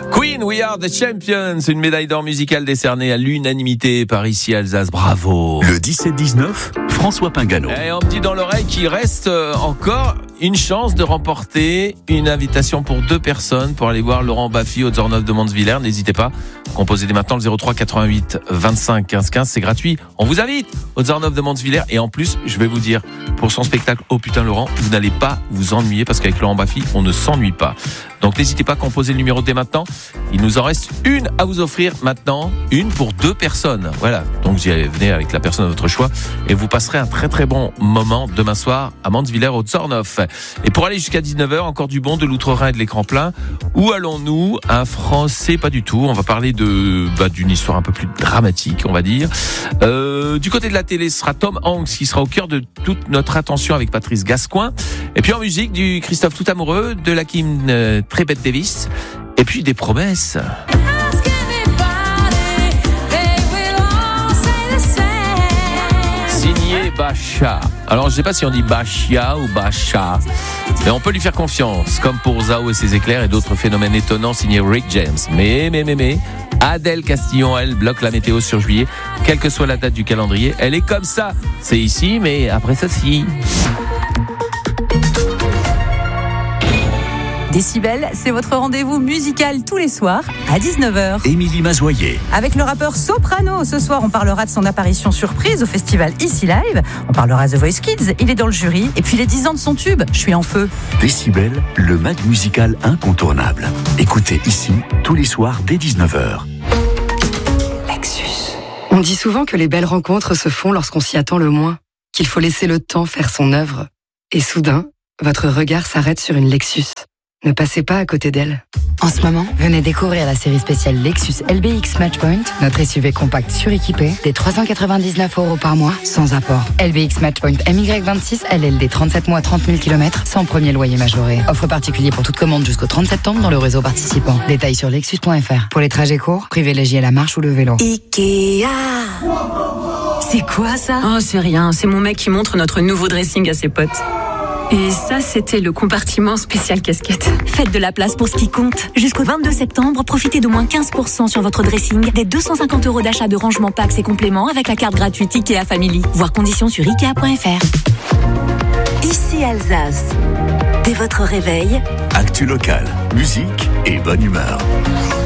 Queen, We Are the Champions, une médaille d'or musicale décernée à l'unanimité par Ici Alsace, bravo. Le 17-19, François Pingano. Et on me dit dans l'oreille qu'il reste encore une chance de remporter une invitation pour 2 personnes pour aller voir Laurent Baffy au Zornhof de Montswiller. N'hésitez pas, composez dès maintenant le 03 88 25 15 15, c'est gratuit. On vous invite au Zornhof de Montswiller et en plus, je vais vous dire, pour son spectacle Oh putain Laurent, vous n'allez pas vous ennuyer parce qu'avec Laurent Baffy, on ne s'ennuie pas. Donc n'hésitez pas à composer le numéro dès maintenant. Il nous en reste une à vous offrir maintenant, une pour 2 personnes. Voilà, donc venez avec la personne de votre choix et vous passerez un très très bon moment demain soir à Montswiller au Zornhof. Et pour aller jusqu'à 19h, encore du bon, de l'outre-Rhin et de l'écran plein. Où allons-nous? Un français, pas du tout. On va parler d'une histoire un peu plus dramatique, on va dire. Du côté de la télé, ce sera Tom Hanks qui sera au cœur de toute notre attention avec Patrice Gascoigne. Et puis en musique, du Christophe Tout Amoureux, de la Kim Trebet Davis. Et puis des promesses. Signé Bacha. Alors je sais pas si on dit Bachia ou Bacha, mais on peut lui faire confiance, comme pour Zao et ses éclairs et d'autres phénomènes étonnants signés Rick James. Mais Adèle Castillon, elle bloque la météo sur juillet, quelle que soit la date du calendrier. Elle est comme ça. C'est ici, mais après ceci. Décibel, c'est votre rendez-vous musical tous les soirs à 19h. Émilie Mazoyer. Avec le rappeur Soprano. Ce soir, on parlera de son apparition surprise au festival Ici Live. On parlera de The Voice Kids, il est dans le jury. Et puis les 10 ans de son tube, Je suis en feu. Décibel, le mag musical incontournable. Écoutez ici, tous les soirs dès 19h. Lexus. On dit souvent que les belles rencontres se font lorsqu'on s'y attend le moins, qu'il faut laisser le temps faire son œuvre. Et soudain, votre regard s'arrête sur une Lexus. Ne passez pas à côté d'elle. En ce moment, venez découvrir la série spéciale Lexus LBX Matchpoint, notre SUV compact suréquipé, des 399 € par mois, sans apport. LBX Matchpoint MY26 LLD 37 mois 30 000 km, sans premier loyer majoré. Offre particulier pour toute commande jusqu'au 30 septembre dans le réseau participant. Détails sur lexus.fr. Pour les trajets courts, privilégiez la marche ou le vélo. Ikea. C'est quoi ça? Oh, c'est rien, c'est mon mec qui montre notre nouveau dressing à ses potes. Et ça, c'était le compartiment spécial casquette. Faites de la place pour ce qui compte. Jusqu'au 22 septembre, profitez d'au moins 15% sur votre dressing, des 250 € d'achat de rangement packs et compléments avec la carte gratuite Ikea Family. Voir conditions sur Ikea.fr. Ici Alsace. Dès votre réveil, Actu local, musique et bonne humeur.